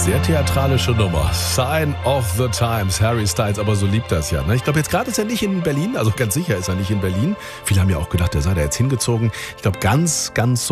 Sehr theatralische Nummer. Sign of the Times. Harry Styles, aber so liebt das ja. Ne? Ich glaube, jetzt gerade ist er nicht in Berlin. Also ganz sicher ist er nicht in Berlin. Viele haben ja auch gedacht, er sei da jetzt hingezogen. Ich glaube, ganz so